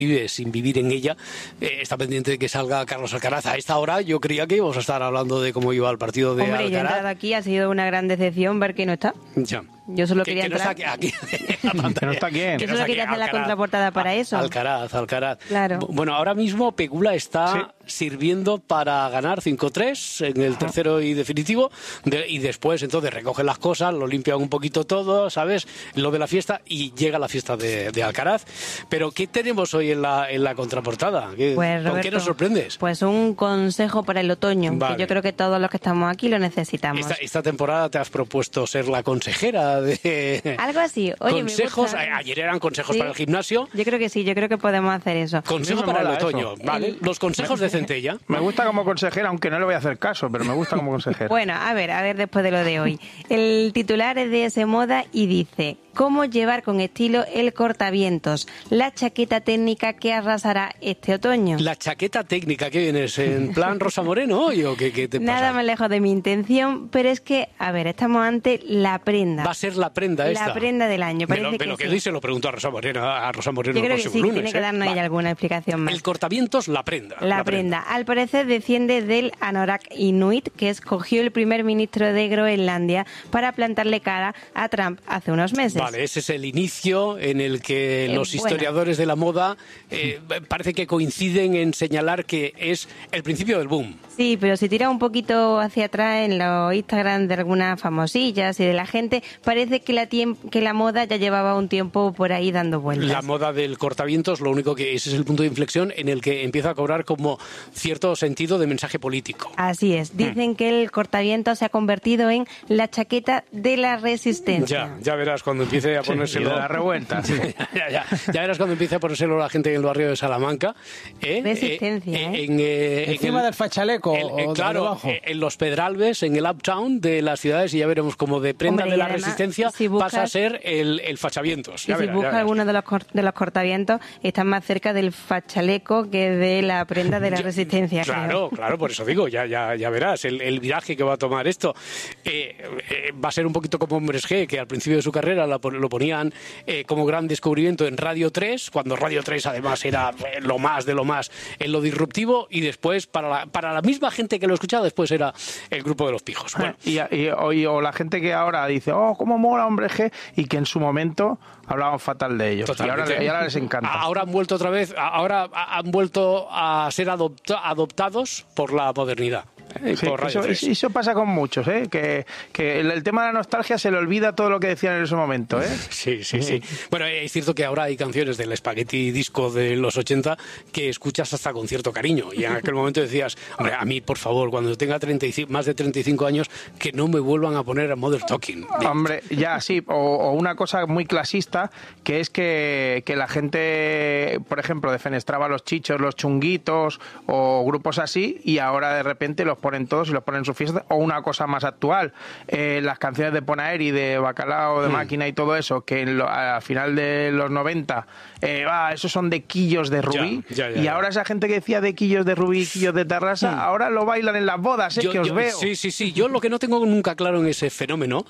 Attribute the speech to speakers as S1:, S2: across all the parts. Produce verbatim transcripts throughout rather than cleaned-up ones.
S1: vive sin vivir en ella, eh, está pendiente de que salga Carlos Alcaraz. A esta hora yo creía que íbamos a estar hablando de cómo iba el partido de
S2: Hombre,
S1: Alcaraz.
S2: Yo he entrado aquí, ha sido una gran decepción ver que no está.
S1: Ya.
S2: Yo solo
S1: que,
S2: quería
S1: que
S2: entrar.
S1: No está aquí, aquí
S3: ¿Que no está quién?
S2: Yo solo quería hacer la contraportada para eso.
S1: Alcaraz, Alcaraz.
S2: Claro.
S1: Bueno, ahora mismo Pegula está sí. sirviendo para ganar cinco tres en el tercero y definitivo, de, y después entonces recogen las cosas, lo limpian un poquito todo, ¿sabes? Lo de la fiesta, y llega la fiesta de, de Alcaraz. Pero ¿qué tenemos hoy en la, en la contraportada? ¿Qué,
S2: pues, Roberto,
S1: ¿Con qué nos sorprendes?
S2: Pues un consejo para el otoño,
S1: vale.
S2: que yo creo que todos los que estamos aquí lo necesitamos.
S1: Esta, esta temporada te has propuesto ser la consejera de...
S2: Algo así. Oye,
S1: consejos,
S2: me gusta.
S1: Ayer eran consejos
S2: ¿Sí?
S1: para el gimnasio.
S2: Yo creo que sí, yo creo que podemos hacer eso.
S1: Consejo para el otoño,
S3: eso.
S1: ¿vale?
S2: El...
S1: Los consejos de Centella.
S3: Me gusta como consejera, aunque no le voy a hacer caso, pero me gusta como consejera.
S2: Bueno, a ver, a ver después de lo de hoy. El titular es de S Moda y dice: ¿cómo llevar con estilo el cortavientos? La chaqueta técnica que arrasará este otoño.
S1: La chaqueta técnica, ¿qué vienes? ¿En plan Rosa Moreno hoy o qué, qué te pasa?
S2: Nada más lejos de mi intención, pero es que, a ver, estamos ante la prenda.
S1: Va a ser la prenda esta.
S2: La prenda del año, parece
S1: me lo,
S2: que,
S1: me lo
S2: sí.
S1: que dice lo preguntó a Rosa Moreno, a Rosa Moreno
S2: Yo creo
S1: el
S2: que
S1: próximo
S2: sí,
S1: lunes.
S2: tiene que
S1: ¿eh?
S2: darnos ella alguna explicación más.
S1: El cortavientos, la prenda.
S2: La, la prenda. prenda. Al parecer desciende del Anorak Inuit, que escogió el primer ministro de Groenlandia para plantarle cara a Trump hace unos meses.
S1: Vale, ese es el inicio en el que
S2: eh,
S1: los
S2: bueno.
S1: historiadores de la moda eh, parece que coinciden en señalar que es el principio del boom.
S2: Sí, pero si tira un poquito hacia atrás en los Instagram de algunas famosillas y de la gente, parece que la, que la moda ya llevaba un tiempo por ahí dando vueltas.
S1: La moda del cortavientos, lo único que ese es el punto de inflexión en el que empieza a cobrar como cierto sentido de mensaje político.
S2: Así es. Dicen hmm. que el cortavientos se ha convertido en la chaqueta de la resistencia.
S1: Ya, ya verás cuando empiece a ponérselo.
S3: Sí, de la revuelta.
S1: Sí. ya, ya, ya verás cuando empiece a ponérselo la gente en el barrio de Salamanca. ¿eh?
S2: Resistencia,
S1: eh,
S2: ¿eh?
S1: En, eh,
S4: Encima
S1: en el,
S4: del fachaleco.
S1: el,
S4: o
S1: claro,
S4: debajo.
S1: en los Pedralbes, en el uptown de las ciudades, y ya veremos como de prenda
S2: Hombre,
S1: de la
S2: además,
S1: resistencia
S2: si buscas,
S1: pasa a ser el, el fachavientos.
S2: Y si buscas alguno de los, de los cortavientos, están más cerca del fachaleco que de la prenda de la resistencia.
S1: Claro,
S2: creo.
S1: claro, por eso digo, ya, ya, ya verás el, el viraje que va a tomar esto. Eh, eh, va a ser un poquito como Hombres G, que al principio de su carrera la, lo ponían eh, como gran descubrimiento en Radio tres, cuando Radio tres además era eh, lo más de lo más en lo disruptivo, y después para la, para la misma gente que lo escuchaba después era el grupo de los pijos. Bueno.
S3: Y, y, y o la gente que ahora dice, oh, cómo mola Hombres G, y que en su momento hablaban fatal de ellos. Y ahora, y ahora les encanta.
S1: Ahora han vuelto otra vez, ahora han vuelto a ser adopta, adoptados por la modernidad. Eh,
S3: sí, eso, eso pasa con muchos, ¿eh? que, que el, el tema de la nostalgia se le olvida todo lo que decían en ese momento. ¿eh?
S1: Sí, sí, sí. Bueno, es cierto que ahora hay canciones del Spaghetti Disco de los ochenta que escuchas hasta con cierto cariño, y en aquel momento decías, hombre, a mí, por favor, cuando tenga treinta y cinco, más de treinta y cinco años, que no me vuelvan a poner a Mother Talking.
S3: Hombre, ya, sí, o, o una cosa muy clasista, que es que, que la gente, por ejemplo, defenestraba los Chichos, los Chunguitos o grupos así, y ahora de repente los ponen todos y los ponen en su fiesta. O una cosa más actual, eh, las canciones de Ponaeri, de Bacalao, de mm. Máquina y todo eso, que en lo, a final de los noventa, eh, ah, esos son de quillos de Rubí, ya, ya, ya, y ahora esa gente que decía de quillos de Rubí, quillos de Tarrasa, mm. ahora lo bailan en las bodas, eh,
S1: yo,
S3: que os
S1: yo,
S3: veo.
S1: Sí, sí, sí, yo lo que no tengo nunca claro en ese fenómeno,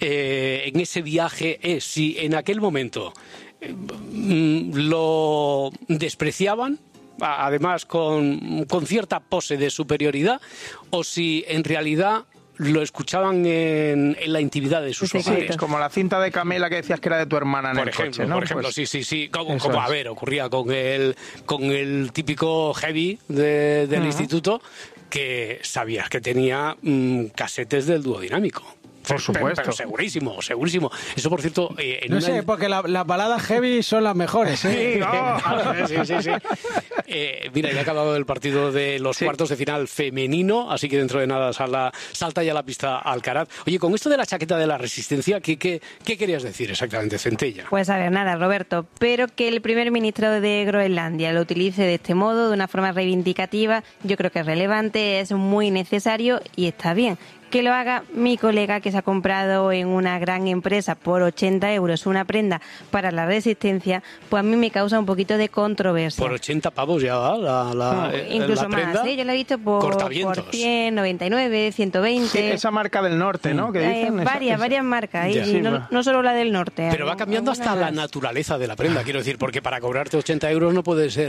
S1: eh, en ese viaje, es si en aquel momento eh, lo despreciaban, además con, con cierta pose de superioridad, o si en realidad lo escuchaban en, en la intimidad de sus
S3: sí,
S1: hogares.
S3: Sí, como la cinta de Camela que decías que era de tu hermana en
S1: por
S3: el
S1: ejemplo,
S3: coche, ¿no?
S1: Por ejemplo,
S3: pues,
S1: sí, sí, sí. Como, como a ver, ocurría con el, con el típico heavy de, del uh-huh. instituto, que sabías que tenía mmm, casetes del dúo dinámico.
S3: Por supuesto.
S1: Pero, pero segurísimo, segurísimo. Eso, por cierto... Eh, en
S4: no
S1: una...
S4: sé, porque la, las baladas heavy son las mejores, ¿eh?
S1: Sí, no. sí, sí, sí. Eh, mira, ya ha acabado el partido de los sí. cuartos de final femenino, así que dentro de nada salta, salta ya la pista Alcaraz. Oye, con esto de la chaqueta de la resistencia, ¿qué, qué, qué querías decir exactamente, Centella?
S2: Pues a ver, nada, Roberto, pero que el primer ministro de Groenlandia lo utilice de este modo, de una forma reivindicativa, yo creo que es relevante, es muy necesario y está bien. que lo haga mi colega que se ha comprado en una gran empresa por ochenta euros una prenda para la resistencia, pues a mí me causa un poquito de controversia.
S1: Por ochenta pavos ya va la, la,
S2: No,
S1: eh,
S2: incluso
S1: la prenda.
S2: más, ¿eh? Yo la he visto por, por cien, noventa y nueve, ciento veinte.
S3: Sí, esa marca del norte, ¿no? Que
S2: Eh,
S3: dicen,
S2: varias,
S3: esa,
S2: varias marcas,
S1: Ya.
S2: ¿eh?
S3: Sí,
S2: y no,
S3: bueno.
S2: no solo la del norte.
S1: Pero va cambiando hasta la
S2: algunas-
S1: naturaleza de la prenda, quiero decir, porque para cobrarte ochenta euros no puede ser